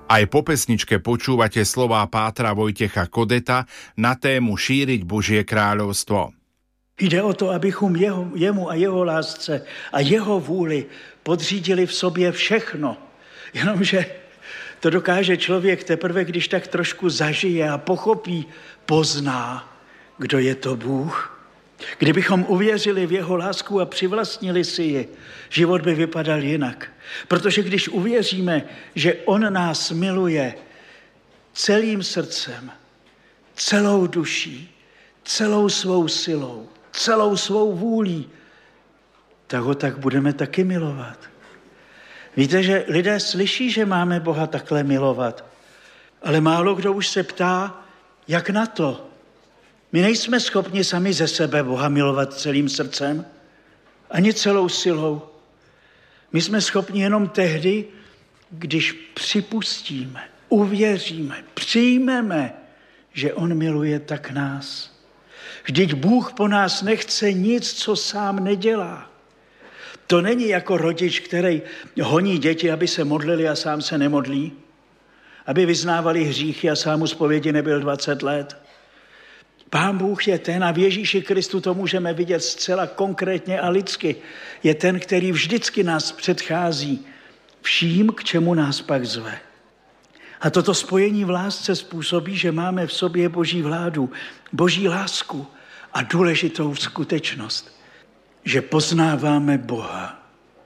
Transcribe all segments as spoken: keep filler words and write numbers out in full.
Aj po pesničke počúvate slová pátra Vojtecha Kodeta na tému Šíriť Božie kráľovstvo. Jde o to, abychom jeho, jemu a jeho lásce a jeho vůli podřídili v sobě všechno. Jenomže to dokáže člověk teprve, když tak trošku zažije a pochopí, pozná, kdo je to Bůh. Kdybychom uvěřili v jeho lásku a přivlastnili si ji, život by vypadal jinak. Protože když uvěříme, že on nás miluje celým srdcem, celou duší, celou svou silou, celou svou vůlí, tak ho tak budeme taky milovat. Víte, že lidé slyší, že máme Boha takhle milovat, ale málo kdo už se ptá, jak na to. My nejsme schopni sami ze sebe Boha milovat celým srdcem, ani celou silou. My jsme schopni jenom tehdy, když připustíme, uvěříme, přijmeme, že on miluje tak nás. Vždyť Bůh po nás nechce nic, co sám nedělá. To není jako rodič, který honí děti, aby se modlili a sám se nemodlí, aby vyznávali hříchy a sám u zpovědi nebyl dvacet let. Pán Bůh je ten, a v Ježíši Kristu to můžeme vidět zcela konkrétně a lidsky, je ten, který vždycky nás předchází vším, k čemu nás pak zve. A toto spojení v lásce způsobí, že máme v sobě Boží vládu, Boží lásku a důležitou skutečnost, že poznáváme Boha.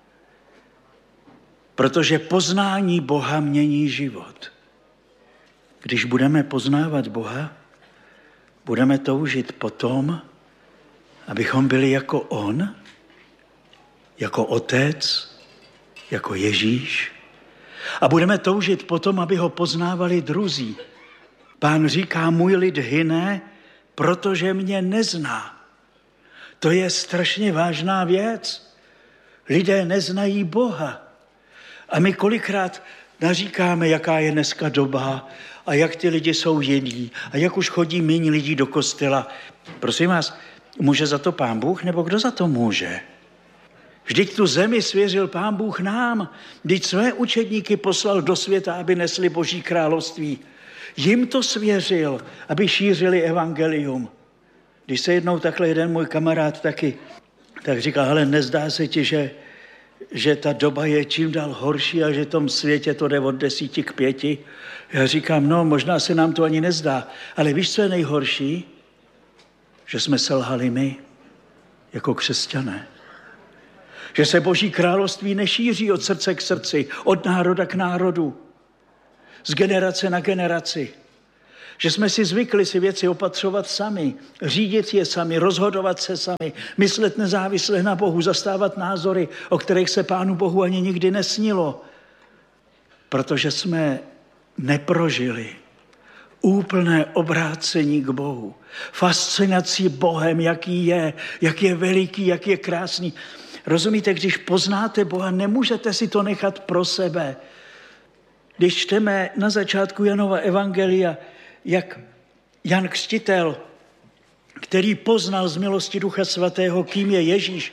Protože poznání Boha mění život. Když budeme poznávat Boha, budeme toužit potom, abychom byli jako on, jako otec, jako Ježíš. A budeme toužit potom, aby ho poznávali druzí. Pán říká, můj lid hyne, protože mě nezná. To je strašně vážná věc. Lidé neznají Boha. A my kolikrát naříkáme, jaká je dneska doba a jak ty lidi jsou jiní a jak už chodí méně lidí do kostela. Prosím vás, může za to Pán Bůh, nebo kdo za to může? Vždyť tu zemi svěřil Pán Bůh nám. Vždyť své učedníky poslal do světa, aby nesli Boží království. Jim to svěřil, aby šířili evangelium. Když se jednou takhle jeden můj kamarád taky, tak říkal, hele, nezdá se ti, že, že ta doba je čím dál horší a že v tom světě to jde od desíti k pěti. Já říkám, no, možná se nám to ani nezdá, ale víš, co je nejhorší? Že jsme selhali my, jako křesťané. Že se Boží království nešíří od srdce k srdci, od národa k národu, z generace na generaci. Že jsme si zvykli si věci opatřovat sami, řídit je sami, rozhodovat se sami, myslet nezávisle na Bohu, zastávat názory, o kterých se Pánu Bohu ani nikdy nesnilo. Protože jsme neprožili úplné obrácení k Bohu. Fascinací Bohem, jaký je, jak je veliký, jak je krásný. Rozumíte, když poznáte Boha, nemůžete si to nechat pro sebe. Když čteme na začátku Janova evangelia, jak Jan Křtitel, který poznal z milosti Ducha Svatého, kým je Ježíš,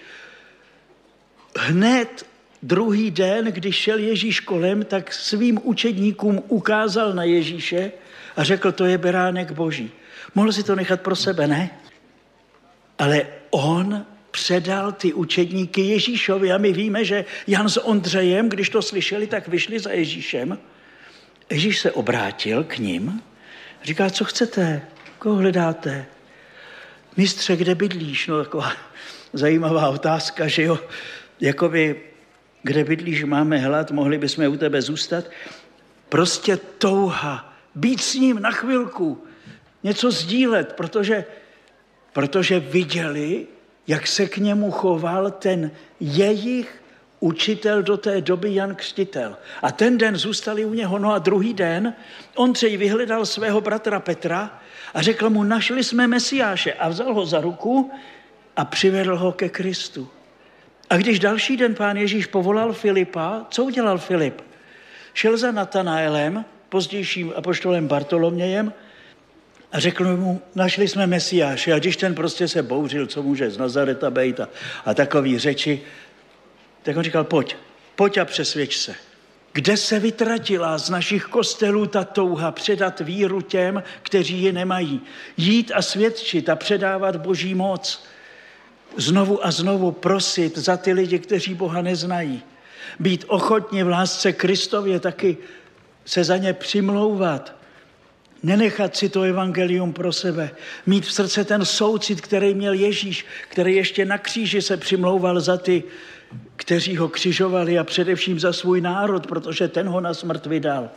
hned druhý den, když šel Ježíš kolem, tak svým učedníkům ukázal na Ježíše a řekl, to je beránek Boží. Mohl si to nechat pro sebe, ne? Ale on předal ty učedníky Ježíšovi a my víme, že Jan s Ondřejem, když to slyšeli, tak vyšli za Ježíšem. Ježíš se obrátil k ním, říká, co chcete, koho hledáte? Mistře, kde bydlíš? No, taková zajímavá otázka, že jo, jakoby, kde bydlíš, máme hlad, mohli bychom u tebe zůstat. Prostě touha, být s ním na chvilku, něco sdílet, protože, protože viděli, jak se k němu choval ten jejich učitel do té doby Jan Křtitel. A ten den zůstali u něho, no a druhý den Ondřej vyhledal svého bratra Petra a řekl mu, našli jsme Mesiáše, a vzal ho za ruku a přivedl ho ke Kristu. A když další den Pán Ježíš povolal Filipa, co udělal Filip? Šel za Natanaelem, pozdějším apoštolem Bartolomějem, a řekl mu, našli jsme Mesiáše. A když ten prostě se bouřil, co může z Nazareta bejt a, a takový řeči, tak on říkal, pojď, pojď a přesvědč se. Kde se vytratila z našich kostelů ta touha předat víru těm, kteří ji nemají? Jít a svědčit a předávat Boží moc. Znovu a znovu prosit za ty lidi, kteří Boha neznají. Být ochotni v lásce Kristově taky se za ně přimlouvat. Nenechat si to evangelium pro sebe. Mít v srdce ten soucit, který měl Ježíš, který ještě na kříži se přimlouval za ty, kteří ho křižovali a především za svůj národ, protože ten ho na smrt vydal.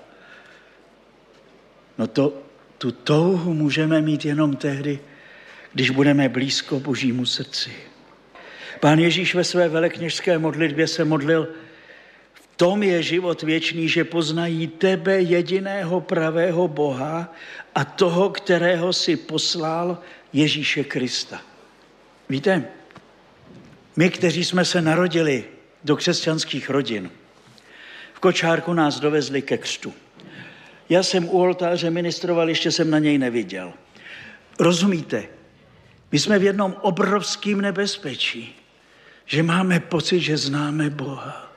No to, tu touhu můžeme mít jenom tehdy, když budeme blízko Božímu srdci. Pán Ježíš ve své velekněžské modlitbě se modlil: v tom je život věčný, že poznají tebe, jediného pravého Boha, a toho, kterého si poslal, Ježíše Krista. Víte, my, kteří jsme se narodili do křesťanských rodin, v kočárku nás dovezli ke křtu. Já jsem u oltáře ministroval, ještě jsem na něj neviděl. Rozumíte? My jsme v jednom obrovském nebezpečí, že máme pocit, že známe Boha.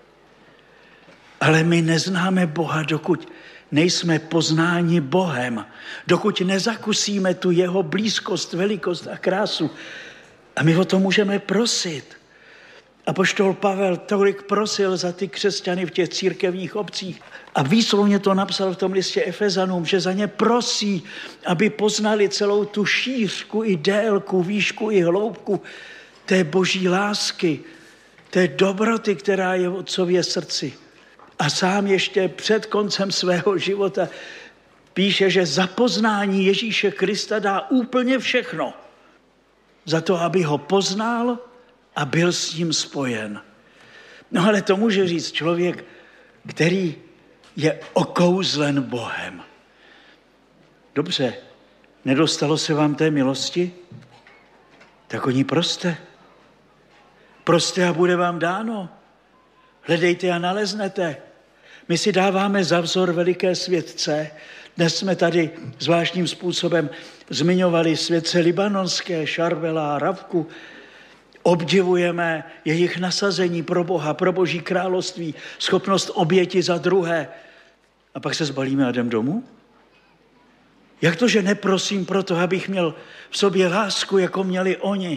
Ale my neznáme Boha, dokud nejsme poznáni Bohem, dokud nezakusíme tu jeho blízkost, velikost a krásu. A my o to můžeme prosit. Apoštol Pavel tolik prosil za ty křesťany v těch církevních obcích a výslovně to napsal v tom listě Efezanům, že za ně prosí, aby poznali celou tu šířku i délku, výšku i hloubku té boží lásky, té dobroty, která je v otcově srdci. A sám ještě před koncem svého života píše, že za poznání Ježíše Krista dá úplně všechno. Za to, aby ho poznal a byl s ním spojen. No ale to může říct člověk, který je okouzlen Bohem. Dobře, nedostalo se vám té milosti? Tak o ní proste. Proste a bude vám dáno. Hledejte a naleznete. My si dáváme za vzor veliké světce. Dnes jsme tady zvláštním způsobem zmiňovali světce libanonské, Šarbela a Ravku. Obdivujeme jejich nasazení pro Boha, pro Boží království, schopnost oběti za druhé. A pak se zbalíme a jdem domů? Jak to, že neprosím proto, abych měl v sobě lásku, jako měli oni?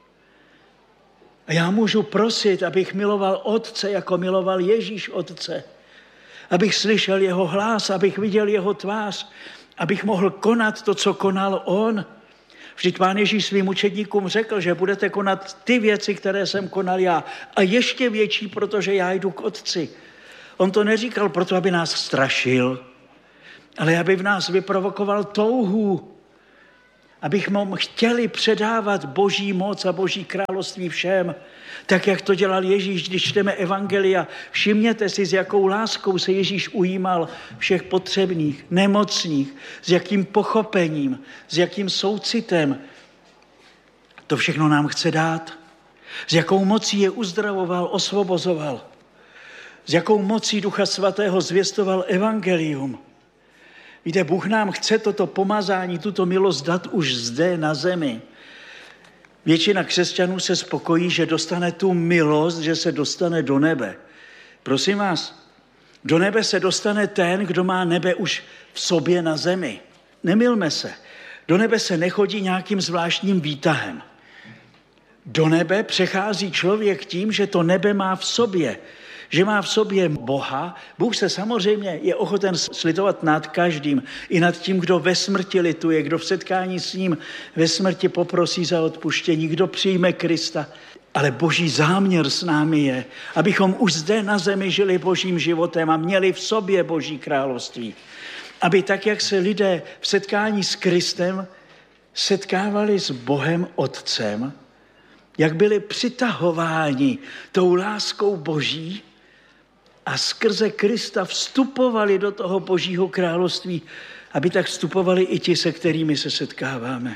A já můžu prosit, abych miloval Otce, jako miloval Ježíš Otce. Abych slyšel jeho hlas, abych viděl jeho tvář, abych mohl konat to, co konal on. Vždyť Pán Ježíš svým učedníkům řekl, že budete konat ty věci, které jsem konal já. A ještě větší, protože já jdu k Otci. On to neříkal proto, aby nás strašil, ale aby v nás vyprovokoval touhu, abychom chtěli předávat Boží moc a Boží království všem, tak jak to dělal Ježíš, když čteme evangelia. Všimněte si, s jakou láskou se Ježíš ujímal všech potřebných, nemocných, s jakým pochopením, s jakým soucitem. To všechno nám chce dát. S jakou mocí je uzdravoval, osvobozoval. S jakou mocí Ducha Svatého zvěstoval evangelium. Víte, Bůh nám chce toto pomazání, tuto milost dát už zde na zemi. Většina křesťanů se spokojí, že dostane tu milost, že se dostane do nebe. Prosím vás, do nebe se dostane ten, kdo má nebe už v sobě na zemi. Nemylme se. Do nebe se nechodí nějakým zvláštním výtahem. Do nebe přechází člověk tím, že to nebe má v sobě. Že má v sobě Boha. Bůh se samozřejmě je ochoten slitovat nad každým. I nad tím, kdo ve smrti lituje, kdo v setkání s ním ve smrti poprosí za odpuštění, kdo přijme Krista. Ale Boží záměr s námi je, abychom už zde na zemi žili Božím životem a měli v sobě Boží království. Aby tak, jak se lidé v setkání s Kristem setkávali s Bohem Otcem, jak byli přitahováni tou láskou Boží a skrze Krista vstupovali do toho Božího království, aby tak vstupovali i ti, se kterými se setkáváme.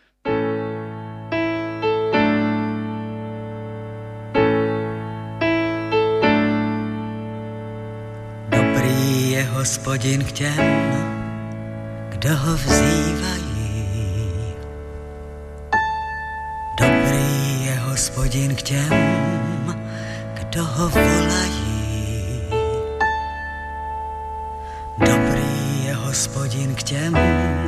Dobrý je Hospodin k těm, kdo ho vzývají. Dobrý je Hospodin k těm, kdo ho volají. Hospodin k těm,